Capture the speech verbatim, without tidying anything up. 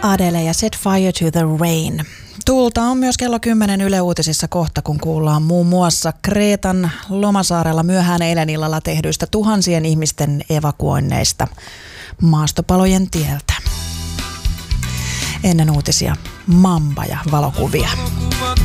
Adele ja Set Fire to the Rain. Tuulta on myös kello kymmenen Yle Uutisissa kohta, kun kuullaan muun muassa Kreetan lomasaarella myöhään eilen illalla tehdyistä tuhansien ihmisten evakuoinneista maastopalojen tieltä. Ennen uutisia Mamba ja valokuvia.